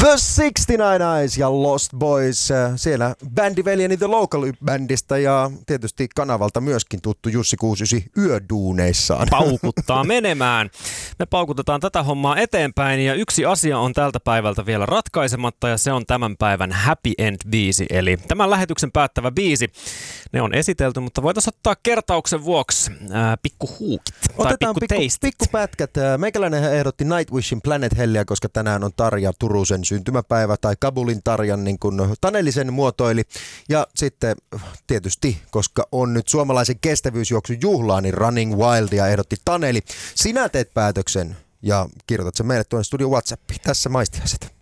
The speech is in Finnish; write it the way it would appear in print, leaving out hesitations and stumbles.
The 69 Eyes ja Lost Boys, siellä bändiveljeni The Local-bändistä ja tietysti kanavalta myöskin tuttu Jussi 69 yöduuneissaan. Paukuttaa menemään. Me paukutetaan tätä hommaa eteenpäin ja yksi asia on tältä päivältä vielä ratkaisematta ja se on tämän päivän Happy End-biisi, eli tämän lähetyksen päättävä biisi. Ne on esitelty, mutta voitaisiin ottaa kertauksen vuoksi pikkuhuukit tai pikkuteistit. Pikkupätkät. Meikäläinen ehdotti Nightwishin Planet Hellia, koska tänään on Tarja Turusen syntymäpäivä tai Kabulin Tarjan, niin kuin Taneli sen muotoili. Ja sitten tietysti, koska on nyt suomalaisen kestävyysjuoksun juhlaa, niin Running Wildia ehdotti Taneli. Sinä teet päätöksen ja kirjoitat sen meille tuonne studion WhatsAppiin. Tässä maistiaiset.